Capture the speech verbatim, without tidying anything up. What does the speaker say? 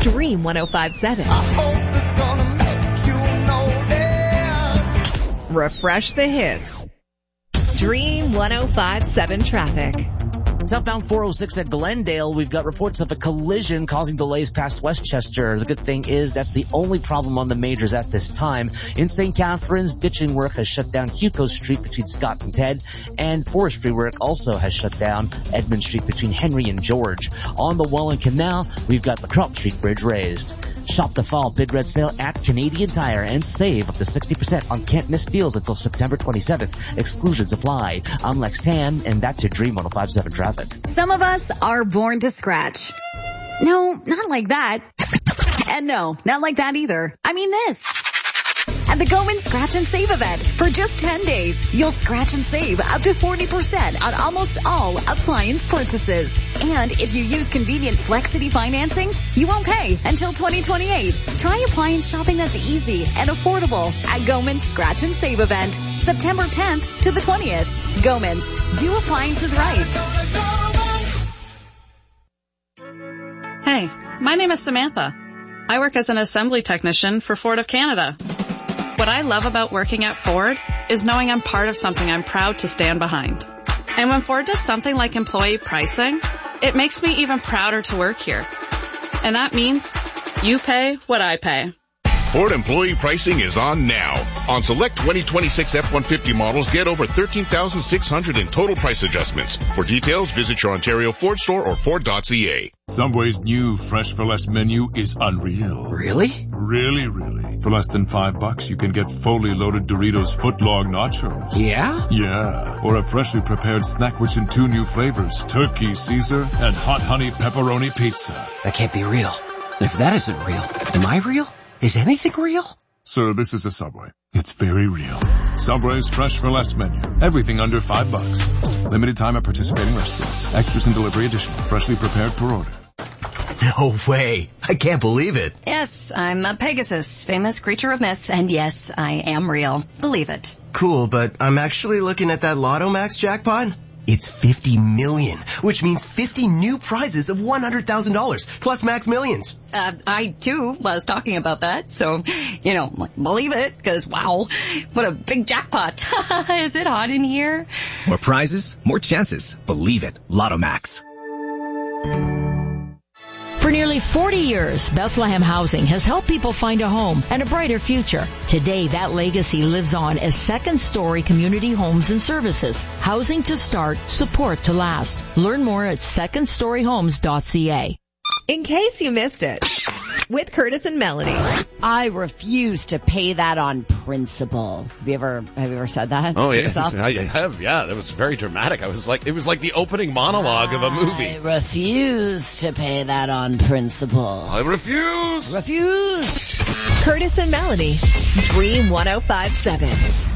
Dream one oh five seven. I hope it's gonna make you notice. Refresh the hits. Dream one oh five seven traffic. Southbound four oh six at Glendale, we've got reports of a collision causing delays past Westchester. The good thing is that's the only problem on the majors at this time. In Saint Catharines, ditching work has shut down Hugo Street between Scott and Ted, and forestry work also has shut down Edmund Street between Henry and George. On the Welland Canal, we've got the Crop Street Bridge raised. Shop the fall bid red sale at Canadian Tire and save up to sixty percent on can't miss deals until September twenty-seventh. Exclusions apply. I'm Lex Tan, and that's your Dream one oh five seven traffic. Some of us are born to scratch. No, not like that. And no, not like that either. I mean this. At the Go In Scratch and Save event, for just ten days, you'll scratch and save up to forty percent on almost all appliance purchases. And if you use convenient Flexity financing, you won't pay until twenty twenty-eight. Try appliance shopping that's easy and affordable at Gomin's Scratch and Save event, September tenth to the twentieth. Gomin's, do appliances right. Hey, my name is Samantha. I work as an assembly technician for Ford of Canada. What I love about working at Ford is knowing I'm part of something I'm proud to stand behind. And when Ford does something like employee pricing, it makes me even prouder to work here. And that means you pay what I pay. Ford employee pricing is on now. On select twenty twenty-six F one fifty models, get over thirteen thousand six hundred in total price adjustments. For details, visit your Ontario Ford store or Ford dot C A. Subway's new Fresh for Less menu is unreal. Really? Really, really. For less than five bucks, you can get fully loaded Doritos footlong nachos. Yeah? Yeah. Or a freshly prepared snack with two new flavors, turkey Caesar and hot honey pepperoni pizza. That can't be real. And if that isn't real, am I real? Is anything real? Sir, this is a Subway. It's very real. Subway's Fresh for Less menu. Everything under five bucks. Limited time at participating restaurants. Extras and delivery additional. Freshly prepared per order. No way. I can't believe it. Yes, I'm a Pegasus, famous creature of myth, and yes, I am real. Believe it. Cool, but I'm actually looking at that Lotto Max jackpot. It's fifty million, which means fifty new prizes of one hundred thousand dollars, plus max millions. Uh, I, too, was talking about that, so, you know, believe it, because, wow, what a big jackpot. Is it hot in here? More prizes, more chances. Believe it. Lotto Max. For nearly forty years, Bethlehem Housing has helped people find a home and a brighter future. Today, that legacy lives on as Second Story Community Homes and Services. Housing to start, support to last. Learn more at second story homes dot c a. In case you missed it, with Curtis and Melanie. I refuse to pay that on principle. Have you ever, have you ever said that? Oh, to yeah. yourself? I have, yeah. That was very dramatic. I was like, it was like the opening monologue of a movie. I refuse to pay that on principle. I refuse. Refuse. Curtis and Melanie, Dream one oh five seven.